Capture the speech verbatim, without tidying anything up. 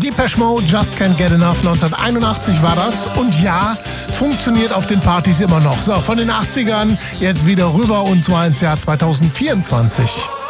Depeche Mode, Just Can't Get Enough, neunzehnhunderteinundachtzig war das. Und ja, funktioniert auf den Partys immer noch. So, von den achtzigern jetzt wieder rüber und zwar ins Jahr zweitausendvierundzwanzig.